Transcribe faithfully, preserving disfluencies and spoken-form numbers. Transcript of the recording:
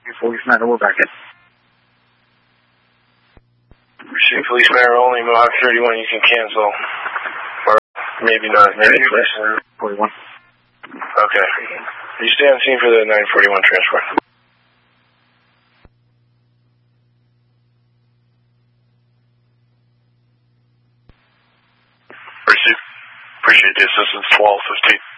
Police matter, we're back in. Received police matter only, Mohawk thirty-one, you can cancel. Or maybe not, maybe Yes, forty-one. Okay. You stay on scene for the nine forty-one transport. Received. Appreciate the assistance, twelve fifteen.